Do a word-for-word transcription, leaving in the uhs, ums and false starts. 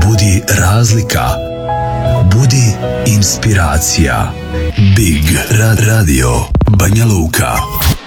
Budi razlika. Budi inspiracija. Big Rad Radio Banja Luka.